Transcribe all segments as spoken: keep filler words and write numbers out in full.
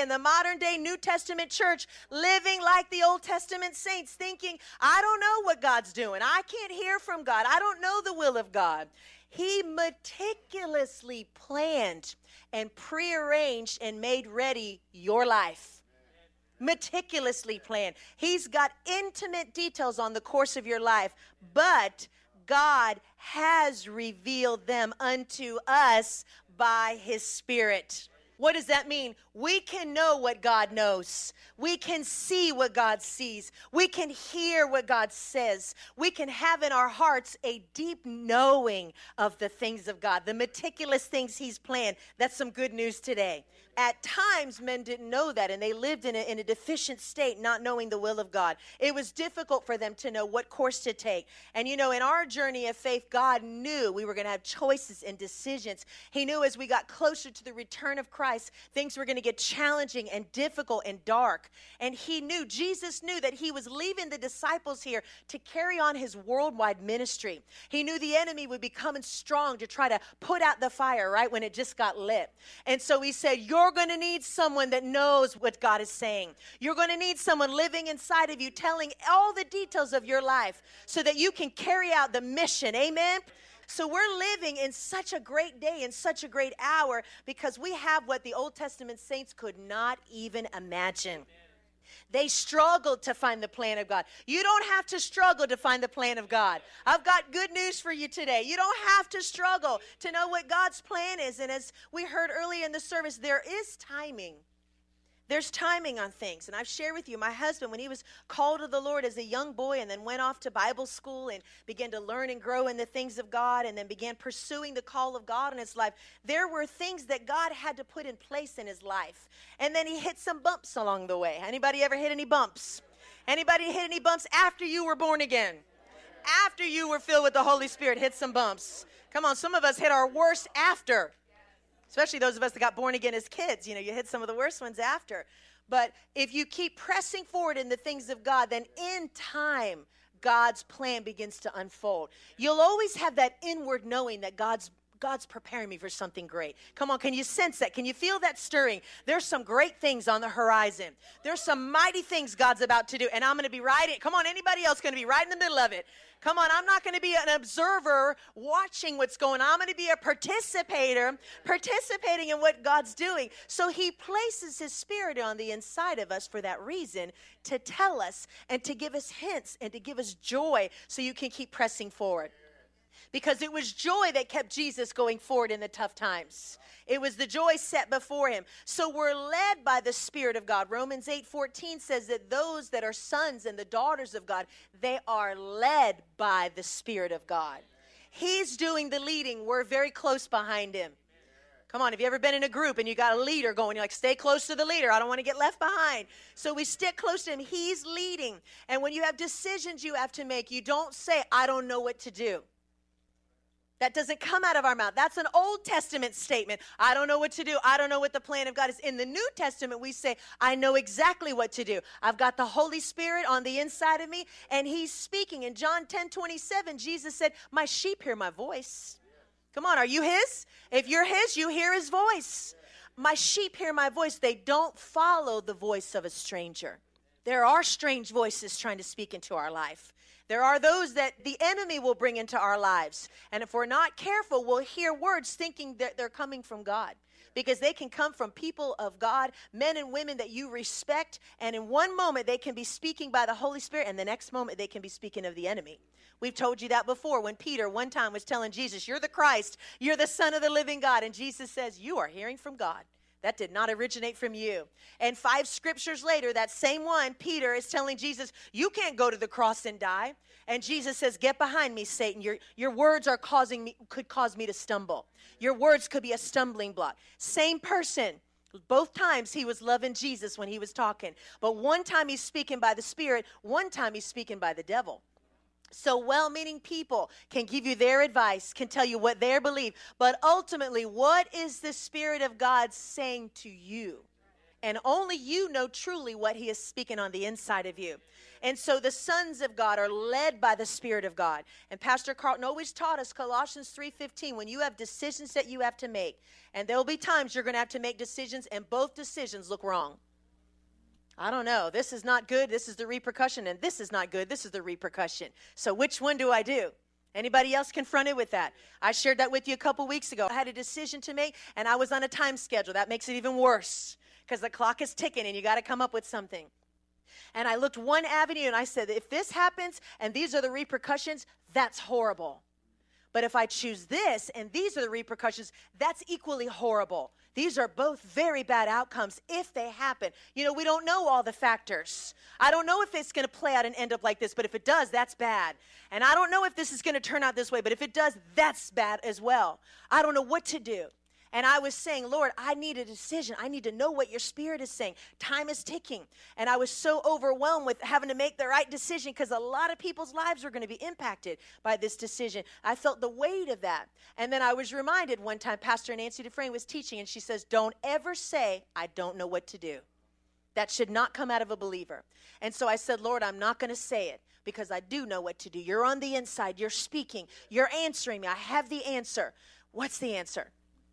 in the modern day New Testament church living like the Old Testament saints, thinking, I don't know what God's doing. I can't hear from God. I don't know the will of God. He meticulously planned and prearranged and made ready your life. Meticulously planned. He's got intimate details on the course of your life, but God has revealed them unto us by his Spirit. What does that mean? We can know what God knows. We can see what God sees. We can hear what God says. We can have in our hearts a deep knowing of the things of God, the meticulous things he's planned. That's some good news today. At times, men didn't know that, and they lived in a, in a deficient state, not knowing the will of God. It was difficult for them to know what course to take. And you know, in our journey of faith, God knew we were going to have choices and decisions. He knew as we got closer to the return of Christ, things were going to get challenging and difficult and dark. And he knew, Jesus knew that he was leaving the disciples here to carry on his worldwide ministry. He knew the enemy would be coming strong to try to put out the fire, right, when it just got lit. And so he said, you're going to need someone that knows what God is saying. You're going to need someone living inside of you, telling all the details of your life so that you can carry out the mission. Amen? So we're living in such a great day, in such a great hour, because we have what the Old Testament saints could not even imagine. They struggled to find the plan of God. You don't have to struggle to find the plan of God. I've got good news for you today. You don't have to struggle to know what God's plan is. And as we heard earlier in the service, there is timing. There's timing on things. And I've shared with you, my husband, when he was called to the Lord as a young boy and then went off to Bible school and began to learn and grow in the things of God and then began pursuing the call of God in his life, there were things that God had to put in place in his life. And then he hit some bumps along the way. Anybody ever hit any bumps? Anybody hit any bumps after you were born again? After you were filled with the Holy Spirit, hit some bumps. Come on, some of us hit our worst after. Especially those of us that got born again as kids. You know, you hit some of the worst ones after. But if you keep pressing forward in the things of God, then in time, God's plan begins to unfold. You'll always have that inward knowing that God's God's preparing me for something great. Come on, can you sense that? Can you feel that stirring? There's some great things on the horizon. There's some mighty things God's about to do. And I'm going to be right in. Come on, anybody else going to be right in the middle of it? Come on, I'm not going to be an observer watching what's going on. I'm going to be a participator, participating in what God's doing. So he places his Spirit on the inside of us for that reason, to tell us and to give us hints and to give us joy so you can keep pressing forward. Because it was joy that kept Jesus going forward in the tough times. It was the joy set before him. So we're led by the Spirit of God. Romans eight fourteen says that those that are sons and the daughters of God, they are led by the Spirit of God. He's doing the leading. We're very close behind him. Come on, have you ever been in a group and you got a leader going, you're like, stay close to the leader. I don't want to get left behind. So we stick close to him. He's leading. And when you have decisions you have to make, you don't say, I don't know what to do. That doesn't come out of our mouth. That's an Old Testament statement. I don't know what to do. I don't know what the plan of God is. In the New Testament, we say, I know exactly what to do. I've got the Holy Spirit on the inside of me, and he's speaking. In John ten twenty-seven, Jesus said, my sheep hear my voice. Come on, are you his? If you're his, you hear his voice. My sheep hear my voice. They don't follow the voice of a stranger. There are strange voices trying to speak into our life. There are those that the enemy will bring into our lives. And if we're not careful, we'll hear words thinking that they're coming from God. Because they can come from people of God, men and women that you respect. And in one moment, they can be speaking by the Holy Spirit. And the next moment, they can be speaking of the enemy. We've told you that before when Peter one time was telling Jesus, you're the Christ. You're the Son of the living God. And Jesus says, you are hearing from God. That did not originate from you. And five scriptures later, that same one, Peter is telling Jesus, you can't go to the cross and die. And Jesus says, get behind me, Satan. Your, your words are causing me, could cause me to stumble. Your words could be a stumbling block. Same person. Both times he was loving Jesus when he was talking. But one time he's speaking by the Spirit. One time he's speaking by the devil. So well-meaning people can give you their advice, can tell you what they believe. But ultimately, what is the Spirit of God saying to you? And only you know truly what he is speaking on the inside of you. And so the sons of God are led by the Spirit of God. And Pastor Carlton always taught us Colossians three fifteen, when you have decisions that you have to make, and there will be times you're going to have to make decisions, and both decisions look wrong. I don't know. This is not good. This is the repercussion. And this is not good. This is the repercussion. So which one do I do? Anybody else confronted with that? I shared that with you a couple weeks ago. I had a decision to make, and I was on a time schedule. That makes it even worse because the clock is ticking, and you got to come up with something. And I looked one avenue, and I said, if this happens, and these are the repercussions, that's horrible. But if I choose this, and these are the repercussions, that's equally horrible. These are both very bad outcomes if they happen. You know, we don't know all the factors. I don't know if it's going to play out and end up like this, but if it does, that's bad. And I don't know if this is going to turn out this way, but if it does, that's bad as well. I don't know what to do. And I was saying, Lord, I need a decision. I need to know what your Spirit is saying. Time is ticking. And I was so overwhelmed with having to make the right decision because a lot of people's lives were going to be impacted by this decision. I felt the weight of that. And then I was reminded one time, Pastor Nancy Dufresne was teaching, and she says, don't ever say, I don't know what to do. That should not come out of a believer. And so I said, Lord, I'm not going to say it because I do know what to do. You're on the inside. You're speaking. You're answering me. I have the answer. What's the answer?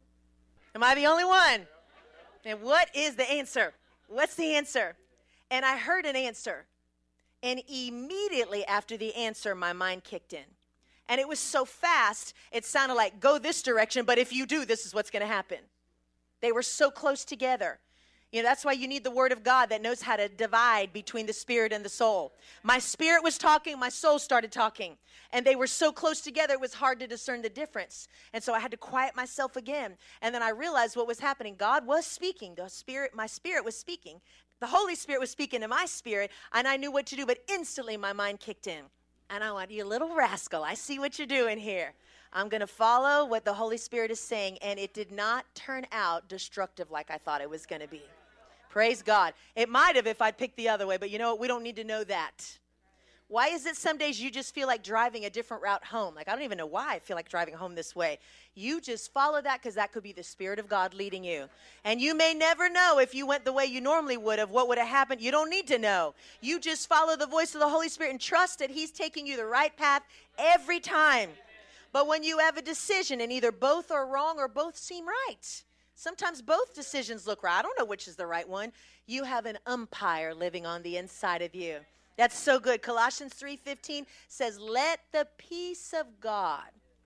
Am I the only one? And what is the answer? What's the answer? And I heard an answer. And immediately after the answer, my mind kicked in. And it was so fast, it sounded like, go this direction, but if you do, this is what's going to happen. They were so close together. You know, that's why you need the Word of God that knows how to divide between the spirit and the soul. My spirit was talking, my soul started talking. And they were so close together, it was hard to discern the difference. And so I had to quiet myself again. And then I realized what was happening. God was speaking. The spirit, my spirit was speaking. The Holy Spirit was speaking to my spirit, and I knew what to do, but instantly my mind kicked in. And I went, you little rascal, I see what you're doing here. I'm going to follow what the Holy Spirit is saying, and it did not turn out destructive like I thought it was going to be. Praise God. It might have if I'd picked the other way, but you know what? We don't need to know that. Why is it some days you just feel like driving a different route home? Like, I don't even know why I feel like driving home this way. You just follow that because that could be the Spirit of God leading you. And you may never know if you went the way you normally would have, what would have happened. You don't need to know. You just follow the voice of the Holy Spirit and trust that He's taking you the right path every time. But when you have a decision and either both are wrong or both seem right, sometimes both decisions look right. I don't know which is the right one. You have an umpire living on the inside of you. That's so good. Colossians three fifteen says, let the peace of God,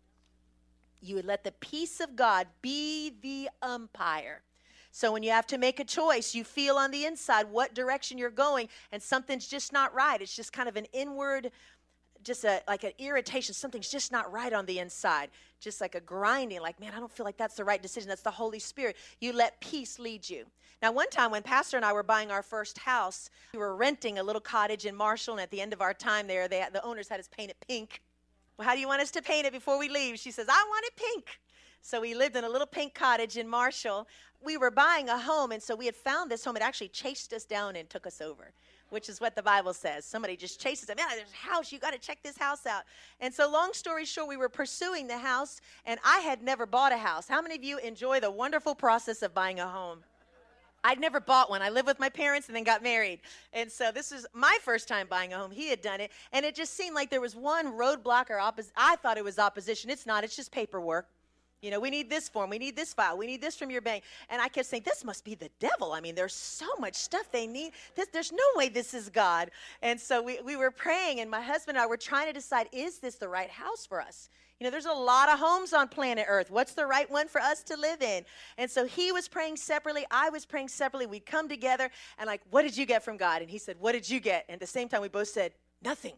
you would let the peace of God be the umpire. So when you have to make a choice, you feel on the inside what direction you're going, and something's just not right. It's just kind of an inward, just a, like an irritation. Something's just not right on the inside. Just like a grinding, like, man, I don't feel like that's the right decision. That's the Holy Spirit. You let peace lead you. Now, one time when Pastor and I were buying our first house, we were renting a little cottage in Marshall, and at the end of our time there, they, the owners had us paint it pink. Well, how do you want us to paint it before we leave? She says, I want it pink. So we lived in a little pink cottage in Marshall. We were buying a home, and so we had found this home. It actually chased us down and took us over, which is what the Bible says. Somebody just chases them. Man, there's a house. You got to check this house out. And so long story short, we were pursuing the house, and I had never bought a house. How many of you enjoy the wonderful process of buying a home? I'd never bought one. I lived with my parents and then got married. And so this was my first time buying a home. He had done it. And it just seemed like there was one roadblock or opposition. I thought it was opposition. It's not. It's just paperwork. You know, we need this form. We need this file. We need this from your bank. And I kept saying, this must be the devil. I mean, there's so much stuff they need. This, there's no way this is God. And so we, we were praying, and my husband and I were trying to decide, is this the right house for us? You know, there's a lot of homes on planet Earth. What's the right one for us to live in? And so he was praying separately. I was praying separately. We'd come together, and like, what did you get from God? And he said, what did you get? And at the same time, we both said, nothing.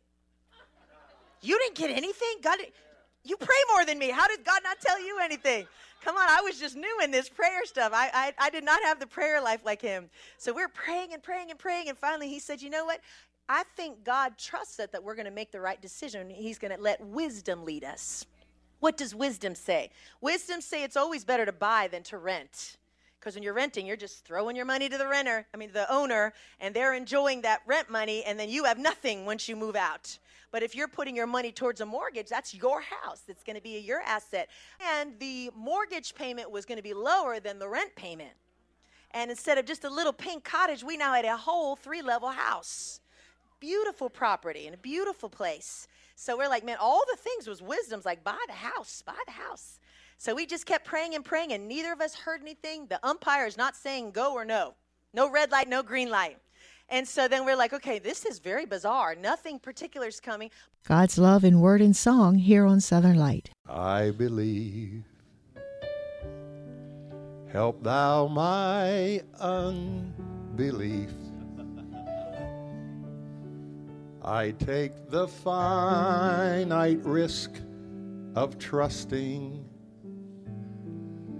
You didn't get anything? God didn't. You pray more than me. How did God not tell you anything? Come on, I was just new in this prayer stuff. I, I, I did not have the prayer life like him. So we're praying and praying and praying, and finally he said, you know what? I think God trusts us that we're going to make the right decision. He's going to let wisdom lead us. What does wisdom say? Wisdom say it's always better to buy than to rent. Because when you're renting, you're just throwing your money to the renter, I mean the owner, and they're enjoying that rent money, and then you have nothing once you move out. But if you're putting your money towards a mortgage, that's your house. It's going to be your asset. And the mortgage payment was going to be lower than the rent payment. And instead of just a little pink cottage, we now had a whole three-level house. Beautiful property and a beautiful place. So we're like, man, all the things was wisdom's like, buy the house, buy the house. So we just kept praying and praying, and neither of us heard anything. The umpire is not saying go or no. No red light, no green light. And so then we're like, okay, this is very bizarre. Nothing particular is coming. God's love in word and song here on Southern Light. I believe. Help thou my unbelief. I take the finite risk of trusting